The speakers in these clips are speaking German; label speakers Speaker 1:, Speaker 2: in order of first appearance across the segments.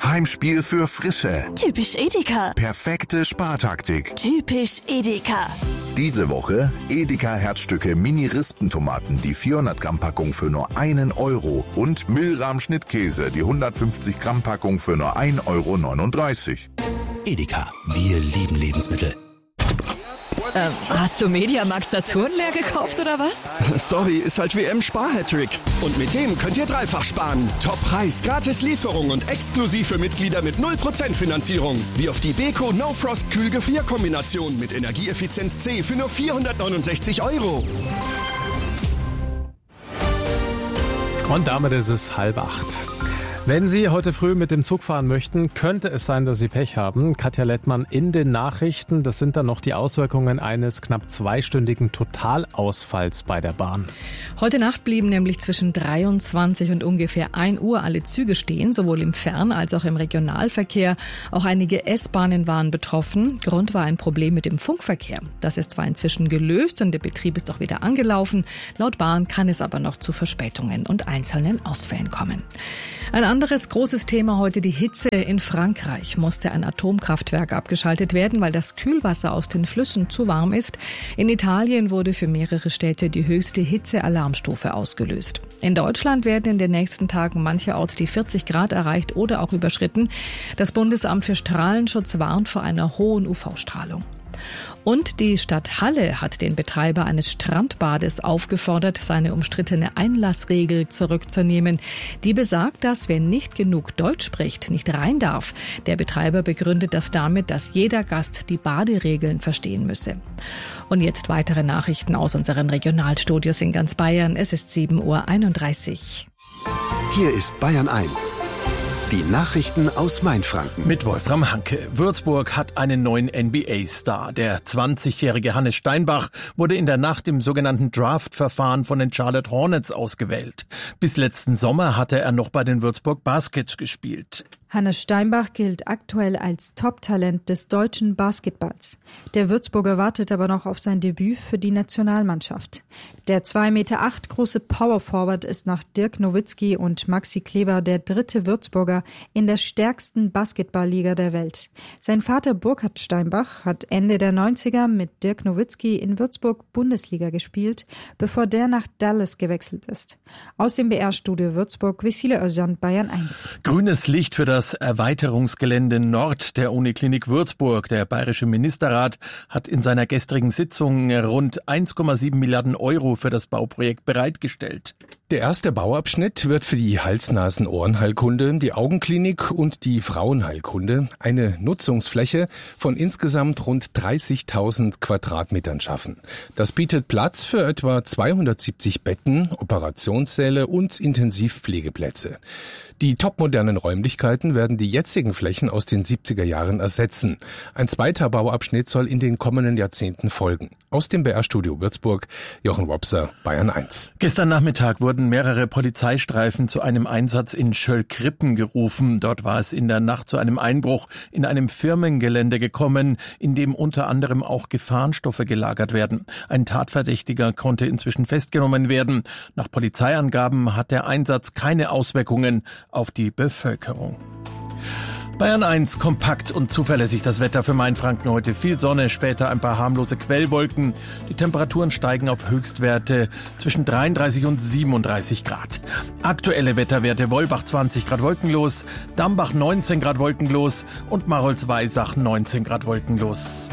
Speaker 1: Heimspiel für Frische.
Speaker 2: Typisch Edeka.
Speaker 1: Perfekte Spartaktik.
Speaker 2: Typisch Edeka.
Speaker 1: Diese Woche Edeka Herzstücke Mini-Rispentomaten, die 400 Gramm Packung für nur 1 Euro und Milram Schnittkäse, die 150 Gramm Packung für nur 1,39 Euro.
Speaker 3: Edeka, wir lieben Lebensmittel.
Speaker 4: Hast du Mediamarkt Saturn leer gekauft oder was?
Speaker 5: Sorry, ist halt WM-Spar-Hattrick. Und mit dem könnt ihr dreifach sparen. Top-Preis, gratis Lieferung und exklusiv für Mitglieder mit 0% Finanzierung. Wie auf die Beko No Frost Kühlgefrierkombination mit Energieeffizienz C für nur 469 €.
Speaker 6: Und damit ist es 7:30. Wenn Sie heute früh mit dem Zug fahren möchten, könnte es sein, dass Sie Pech haben. Katja Lettmann in den Nachrichten. Das sind dann noch die Auswirkungen eines knapp 2-stündigen Totalausfalls bei der Bahn.
Speaker 4: Heute Nacht blieben nämlich zwischen 23 und ungefähr 1 Uhr alle Züge stehen, sowohl im Fern- als auch im Regionalverkehr. Auch einige S-Bahnen waren betroffen. Grund war ein Problem mit dem Funkverkehr. Das ist zwar inzwischen gelöst und der Betrieb ist auch wieder angelaufen. Laut Bahn kann es aber noch zu Verspätungen und einzelnen Ausfällen kommen. Ein anderes großes Thema heute die Hitze. In Frankreich musste ein Atomkraftwerk abgeschaltet werden, weil das Kühlwasser aus den Flüssen zu warm ist. In Italien wurde für mehrere Städte die höchste Hitzealarmstufe ausgelöst. In Deutschland werden in den nächsten Tagen mancherorts die 40 Grad erreicht oder auch überschritten. Das Bundesamt für Strahlenschutz warnt vor einer hohen UV-Strahlung. Und die Stadt Halle hat den Betreiber eines Strandbades aufgefordert, seine umstrittene Einlassregel zurückzunehmen. Die besagt, dass wer nicht genug Deutsch spricht, nicht rein darf. Der Betreiber begründet das damit, dass jeder Gast die Baderegeln verstehen müsse. Und jetzt weitere Nachrichten aus unseren Regionalstudios in ganz Bayern. Es ist 7:31 Uhr.
Speaker 3: Hier ist Bayern 1. Die Nachrichten aus Mainfranken.
Speaker 7: Mit Wolfram Hanke. Würzburg hat einen neuen NBA-Star. Der 20-jährige Hannes Steinbach wurde in der Nacht im sogenannten Draft-Verfahren von den Charlotte Hornets ausgewählt. Bis letzten Sommer hatte er noch bei den Würzburg Baskets gespielt.
Speaker 8: Hannes Steinbach gilt aktuell als Top-Talent des deutschen Basketballs. Der Würzburger wartet aber noch auf sein Debüt für die Nationalmannschaft. Der 2,8 Meter große Powerforward ist nach Dirk Nowitzki und Maxi Kleber der 3. Würzburger in der stärksten Basketballliga der Welt. Sein Vater Burkhard Steinbach hat Ende der 90er mit Dirk Nowitzki in Würzburg Bundesliga gespielt, bevor der nach Dallas gewechselt ist. Aus dem BR-Studio Würzburg, Vesile Özcan, Bayern 1.
Speaker 7: Grünes Licht für das Erweiterungsgelände Nord der Uniklinik Würzburg. Der bayerische Ministerrat hat in seiner gestrigen Sitzung rund 1,7 Milliarden € für das Bauprojekt bereitgestellt.
Speaker 9: Der erste Bauabschnitt wird für die Hals-Nasen-Ohren-Heilkunde, die Augenklinik und die Frauenheilkunde eine Nutzungsfläche von insgesamt rund 30.000 Quadratmetern schaffen. Das bietet Platz für etwa 270 Betten, Operationssäle und Intensivpflegeplätze. Die topmodernen Räumlichkeiten werden die jetzigen Flächen aus den 70er Jahren ersetzen. Ein zweiter Bauabschnitt soll in den kommenden Jahrzehnten folgen. Aus dem BR-Studio Würzburg, Jochen Wopser, Bayern 1.
Speaker 7: Gestern Nachmittag wurden mehrere Polizeistreifen zu einem Einsatz in Schöllkrippen gerufen. Dort war es in der Nacht zu einem Einbruch in einem Firmengelände gekommen, in dem unter anderem auch Gefahrenstoffe gelagert werden. Ein Tatverdächtiger konnte inzwischen festgenommen werden. Nach Polizeiangaben hat der Einsatz keine Auswirkungen auf die Bevölkerung. Bayern 1, kompakt und zuverlässig das Wetter für Mainfranken heute. Viel Sonne, später ein paar harmlose Quellwolken. Die Temperaturen steigen auf Höchstwerte zwischen 33 und 37 Grad. Aktuelle Wetterwerte: Wolbach 20 Grad wolkenlos, Dambach 19 Grad wolkenlos und Marolz-Weisach 19 Grad wolkenlos.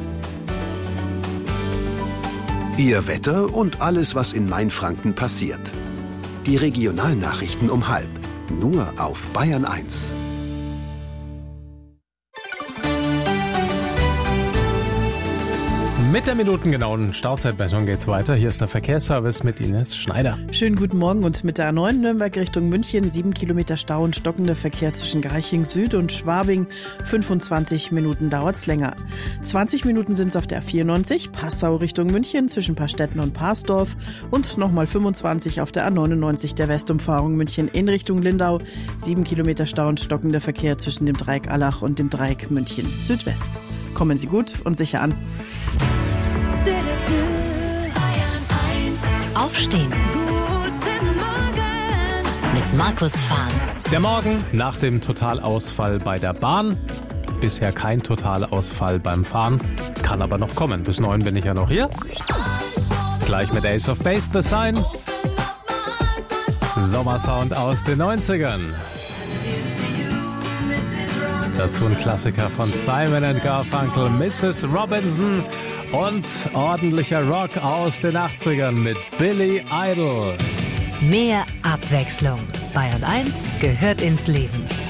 Speaker 3: Ihr Wetter und alles, was in Mainfranken passiert. Die Regionalnachrichten um 12:30. Nur auf Bayern 1.
Speaker 6: Mit der minutengenauen Startzeitmessung geht's weiter. Hier ist der Verkehrsservice mit Ines Schneider.
Speaker 10: Schönen guten Morgen. Und mit der A9 Nürnberg Richtung München 7 Kilometer Stau und stockender Verkehr zwischen Garching Süd und Schwabing. 25 Minuten dauert's länger. 20 Minuten sind's auf der A94 Passau Richtung München zwischen Paarstetten und Parsdorf und nochmal 25 auf der A99 der Westumfahrung München in Richtung Lindau. 7 Kilometer Stau und stockender Verkehr zwischen dem Dreieck Allach und dem Dreieck München Südwest. Kommen Sie gut und sicher an.
Speaker 2: Aufstehen. Guten Morgen. Mit Markus Fahn.
Speaker 6: Der Morgen nach dem Totalausfall bei der Bahn. Bisher kein Totalausfall beim Fahren. Kann aber noch kommen. Bis 9 bin ich ja noch hier. Gleich mit Ace of Base, The Sign. Sommersound aus den 90ern. Dazu ein Klassiker von Simon & Garfunkel, Mrs. Robinson. Und ordentlicher Rock aus den 80ern mit Billy Idol.
Speaker 2: Mehr Abwechslung. Bayern 1 gehört ins Leben.